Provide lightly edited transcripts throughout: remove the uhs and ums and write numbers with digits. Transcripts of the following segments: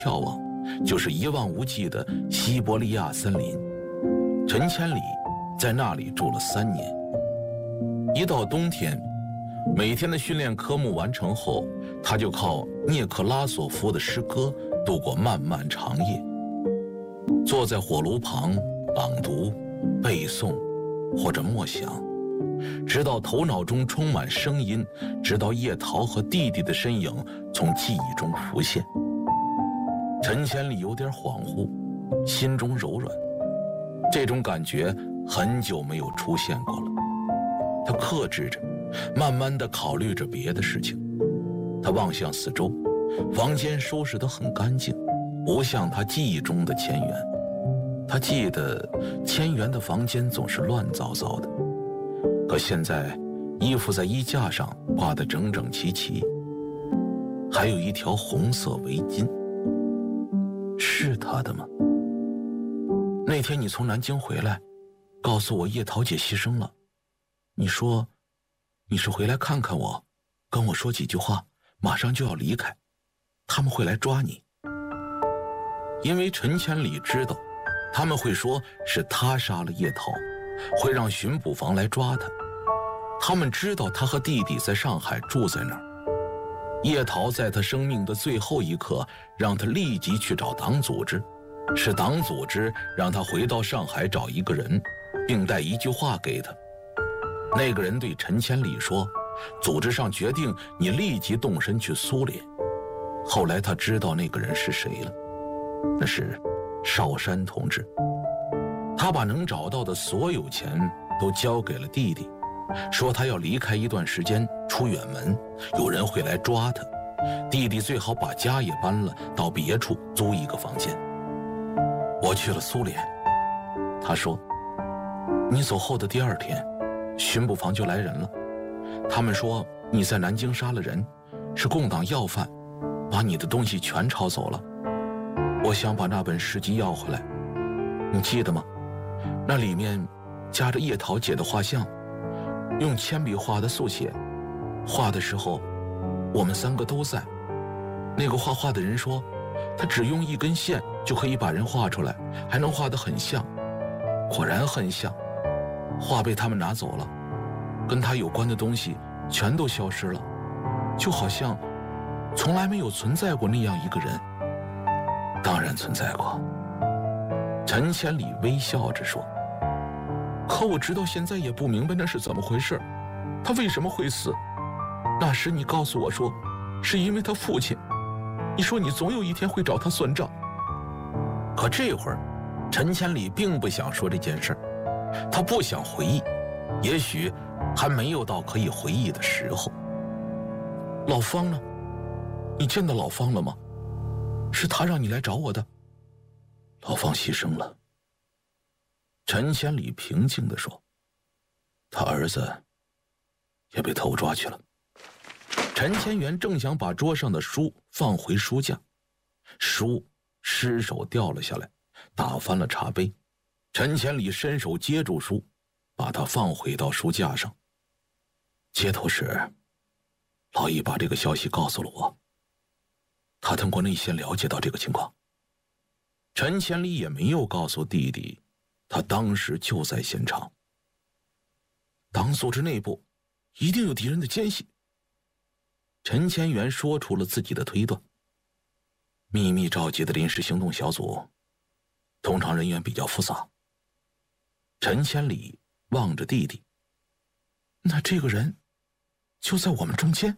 眺望，就是一望无际的西伯利亚森林。陈千里在那里住了3年。一到冬天，每天的训练科目完成后，他就靠涅克拉索夫的诗歌度过漫漫长夜。坐在火炉旁朗读、背诵或者默想，直到头脑中充满声音，直到叶桃和弟弟的身影从记忆中浮现。陈千里有点恍惚，心中柔软，这种感觉很久没有出现过了。他克制着，慢慢地考虑着别的事情。他望向四周，房间收拾得很干净，不像他记忆中的千元。他记得千元的房间总是乱糟糟的，可现在衣服在衣架上挂得整整齐齐，还有一条红色围巾。是他的吗？那天你从南京回来，告诉我叶桃姐牺牲了，你说你是回来看看我，跟我说几句话，马上就要离开，他们会来抓你。因为陈千里知道他们会说是他杀了叶桃，会让巡捕房来抓他。他们知道他和弟弟在上海住在那儿。叶桃在他生命的最后一刻让他立即去找党组织，是党组织让他回到上海找一个人，并带一句话给他。那个人对陈千里说，组织上决定你立即动身去苏联。后来他知道那个人是谁了，那是少山同志。他把能找到的所有钱都交给了弟弟，说他要离开一段时间出远门，有人会来抓他，弟弟最好把家也搬了，到别处租一个房间。我去了苏联，他说，你走后的第2天，巡捕房就来人了，他们说你在南京杀了人，是共党要犯，把你的东西全抄走了。我想把那本诗集要回来，你记得吗？那里面夹着叶桃姐的画像，用铅笔画的速写，画的时候我们3个都在。那个画画的人说，他只用1根线就可以把人画出来，还能画得很像。果然很像，画被他们拿走了，跟他有关的东西全都消失了，就好像从来没有存在过那样一个人。当然存在过，陈千里微笑着说，可我直到现在也不明白那是怎么回事，他为什么会死？那时你告诉我说，是因为他父亲，你说你总有一天会找他算账。可这会儿陈千里并不想说这件事，他不想回忆，也许还没有到可以回忆的时候。老方呢？你见到老方了吗？是他让你来找我的。老方牺牲了，陈千里平静地说，他儿子也被偷抓去了。陈千元正想把桌上的书放回书架，书失手掉了下来，打翻了茶杯。陈千里伸手接住书，把它放回到书架上。接头时，老易把这个消息告诉了我，他通过内线了解到这个情况。陈千里也没有告诉弟弟，他当时就在现场。党组织内部一定有敌人的奸细。陈千元说出了自己的推断。秘密召集的临时行动小组，通常人员比较复杂。陈千里望着弟弟，那这个人就在我们中间。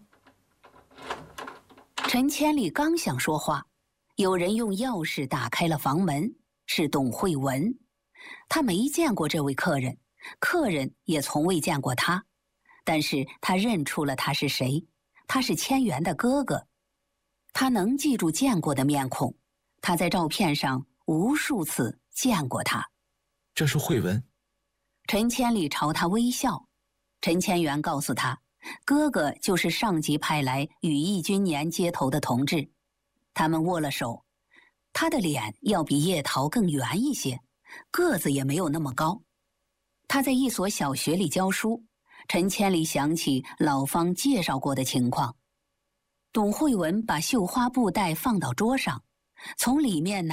陈千里刚想说话，有人用钥匙打开了房门，是董慧文。他没见过这位客人，客人也从未见过他，但是他认出了他是谁，他是千元的哥哥。他能记住见过的面孔，他在照片上无数次见过他。 这是慧文。 陈千里朝他微笑。陈千元告诉他，哥哥就是上级派来与义军年接头的同志。他们握了手，他的脸要比叶桃更圆一些，个子也没有那么高。他在一所小学里教书，陈千里想起老方介绍过的情况。董慧文把绣花布袋放到桌上， 从里面拿